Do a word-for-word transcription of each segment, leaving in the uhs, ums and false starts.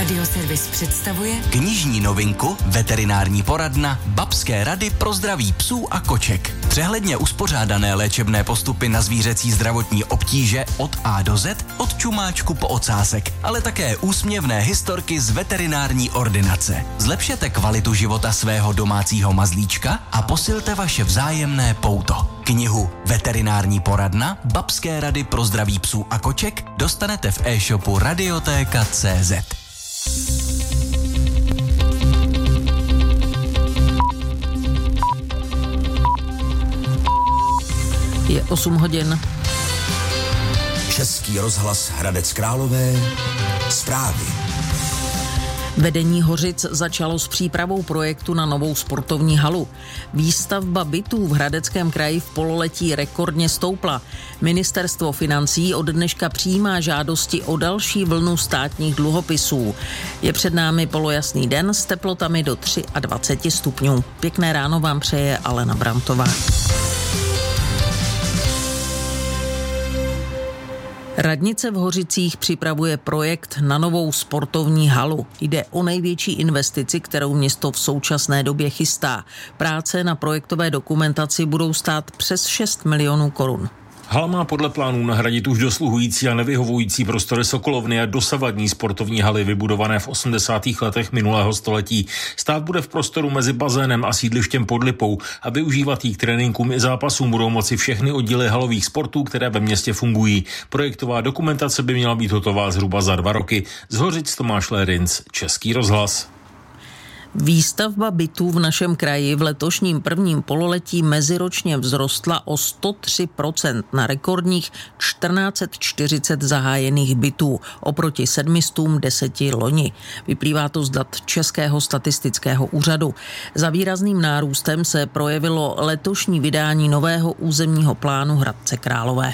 Radioservis představuje knižní novinku Veterinární poradna Babské rady pro zdraví psů a koček. Přehledně uspořádané léčebné postupy na zvířecí zdravotní obtíže od A do Z, od čumáčku po ocásek, ale také úsměvné historky z veterinární ordinace. Zlepšete kvalitu života svého domácího mazlíčka a posilte vaše vzájemné pouto. Knihu Veterinární poradna Babské rady pro zdraví psů a koček dostanete v e-shopu radiotéka tečka cé zet. Je osm hodin. Český rozhlas Hradec Králové. Zprávy. Vedení Hořic začalo s přípravou projektu na novou sportovní halu. Výstavba bytů v Hradeckém kraji v pololetí rekordně stoupla. Ministerstvo financí od dneška přijímá žádosti o další vlnu státních dluhopisů. Je před námi polojasný den s teplotami do dvacet tři stupňů. Pěkné ráno vám přeje Alena Brantová. Radnice v Hořicích připravuje projekt na novou sportovní halu. Jde o největší investici, kterou město v současné době chystá. Práce na projektové dokumentaci budou stát přes šest milionů korun. Hala má podle plánů nahradit už dosluhující a nevyhovující prostory Sokolovny a dosavadní sportovní haly vybudované v osmdesátých letech minulého století. Stát bude v prostoru mezi bazénem a sídlištěm pod Lipou a využívat jí k tréninkům i zápasům budou moci všechny oddíly halových sportů, které ve městě fungují. Projektová dokumentace by měla být hotová zhruba za dva roky. Z Hořic Tomáš Lérinc, Český rozhlas. Výstavba bytů v našem kraji v letošním prvním pololetí meziročně vzrostla o sto tři procent na rekordních tisíc čtyři sta čtyřicet zahájených bytů oproti sedm set deset loni. Vyplývá to z dat Českého statistického úřadu. Za výrazným nárůstem se projevilo letošní vydání nového územního plánu Hradce Králové.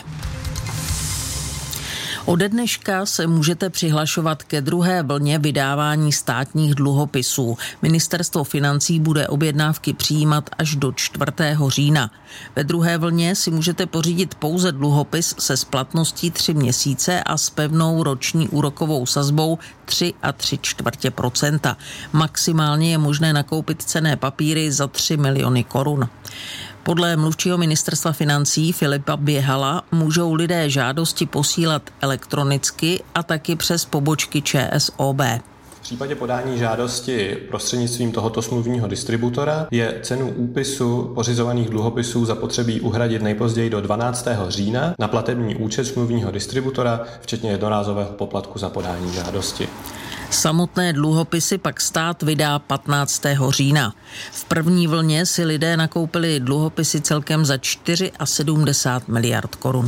Ode dneška se můžete přihlašovat ke druhé vlně vydávání státních dluhopisů. Ministerstvo financí bude objednávky přijímat až do čtvrtého října. Ve druhé vlně si můžete pořídit pouze dluhopis se splatností tři měsíce a s pevnou roční úrokovou sazbou tři a tři čtvrtě procenta. Maximálně je možné nakoupit cenné papíry za tři miliony korun. Podle mluvčího ministerstva financí Filipa Běhala můžou lidé žádosti posílat elektronicky a taky přes pobočky ČSOB. V případě podání žádosti prostřednictvím tohoto smluvního distributora je cenu úpisu pořizovaných dluhopisů zapotřebí uhradit nejpozději do dvanáctého října na platební účet smluvního distributora, včetně jednorázového poplatku za podání žádosti. Samotné dluhopisy pak stát vydá patnáctého října. V první vlně si lidé nakoupili dluhopisy celkem za sedmdesát čtyři miliard korun.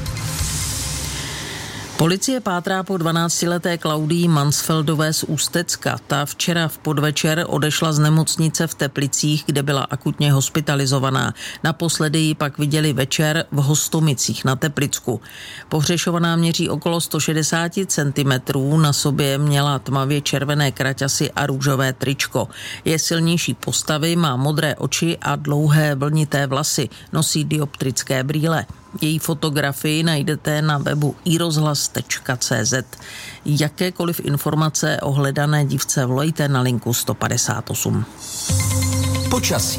Policie pátrá po dvanáctileté Klaudii Mansfeldové z Ústecka. Ta včera v podvečer odešla z nemocnice v Teplicích, kde byla akutně hospitalizovaná. Naposledy ji pak viděli večer v Hostomicích na Teplicku. Pohřešovaná měří okolo sto šedesát centimetrů, na sobě měla tmavě červené kraťasy a růžové tričko. Je silnější postavy, má modré oči a dlouhé vlnité vlasy, nosí dioptrické brýle. Její fotografii najdete na webu i rozhlas tečka cé zet. Jakékoliv informace o hledané dívce volejte na linku sto padesát osm. Počasí.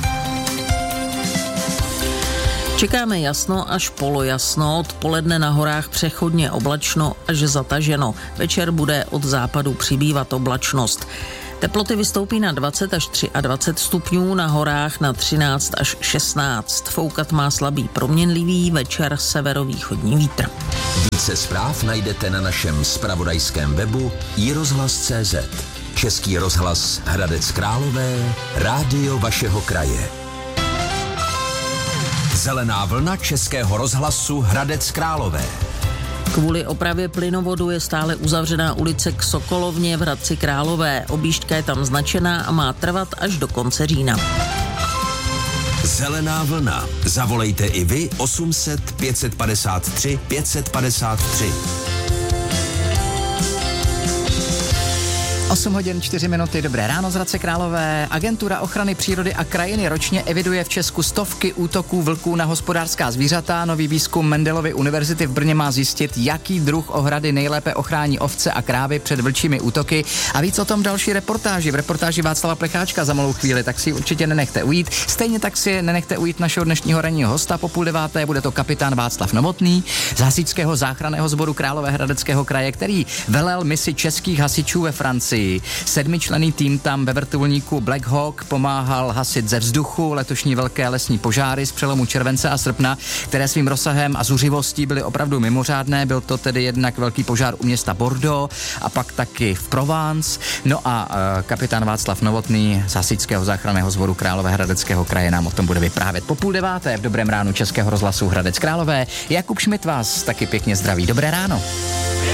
Čekáme jasno až polojasno, odpoledne na horách přechodně oblačno až zataženo. Večer bude od západu přibývat oblačnost. Teploty vystoupí na dvacet až dvacet tři stupňů, na horách na třináct až šestnáct. Foukat má slabý proměnlivý, večer severovýchodní vítr. Více zpráv najdete na našem zpravodajském webu i rozhlas tečka cé zet. Český rozhlas Hradec Králové, rádio vašeho kraje. Zelená vlna Českého rozhlasu Hradec Králové. Kvůli opravě plynovodu je stále uzavřená ulice k Sokolovně v Hradci Králové. Objížďka je tam značená a má trvat až do konce října. Zelená vlna. Zavolejte i vy osm set pět padesát tři pět padesát tři. osm hodin čtyři minuty, dobré ráno z Hradce Králové. Agentura ochrany přírody a krajiny ročně eviduje v Česku stovky útoků vlků na hospodářská zvířata. Nový výzkum Mendelovy univerzity v Brně má zjistit, jaký druh ohrady nejlépe ochrání ovce a krávy před vlčími útoky. A víc o tom další reportáži. V reportáži Václava Plecháčka za malou chvíli, tak si určitě nenechte ujít. Stejně tak si nenechte ujít našeho dnešního ranního hosta po půl deváté. Bude to kapitán Václav Novotný z Hasičského záchranného sboru Královéhradeckého kraje, který velel misi českých hasičů ve Francii. Sedmičlenný tým tam ve vrtulníku Black Hawk pomáhal hasit ze vzduchu letošní velké lesní požáry z přelomu července a srpna, které svým rozsahem a zuřivostí byly opravdu mimořádné. Byl to tedy jednak velký požár u města Bordeaux a pak taky v Provence. No a e, kapitán Václav Novotný z Hasičského záchranného sboru Královéhradeckého kraje nám o tom bude vyprávět po půl deváté v dobrém ránu Českého rozhlasu Hradec Králové. Jakub Šmit vás taky pěkně zdraví. Dobré ráno.